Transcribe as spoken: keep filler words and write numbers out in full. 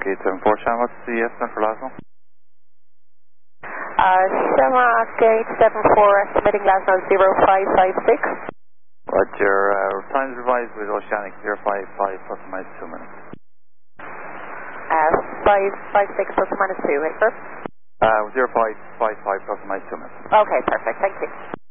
eight seven four, Sean, what's the estimate for last one? Uh, Shamrock eight seven four, estimating last now zero five five six. Right, your uh, times revised with Oceanic zero five five plus or minus two minutes. Uh, five five six plus or minus two, right, sir? Uh, zero five five five plus or minus two minutes. Okay, perfect, thank you.